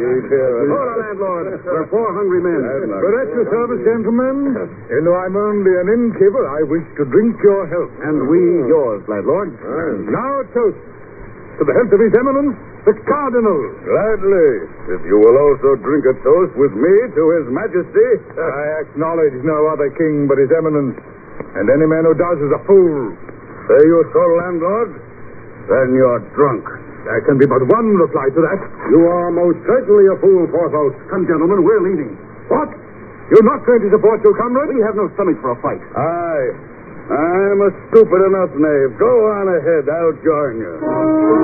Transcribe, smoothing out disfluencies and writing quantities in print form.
Hold on, landlord. We're four hungry men. But at your service, gentlemen. And though I'm only an innkeeper, I wish to drink your health. And we yours, landlord. Now a toast to the health of His Eminence, the Cardinal. Gladly. If you will also drink a toast with me to His Majesty. I acknowledge no other king but His Eminence. And any man who does is a fool. Say you so, landlord? Then you're drunk. There can be but one reply to that. You are most certainly a fool, Porthos. Come, gentlemen, we're leaving. What? You're not going to support your comrade? We have no stomach for a fight. Aye. I'm a stupid enough knave. Go on ahead. I'll join you.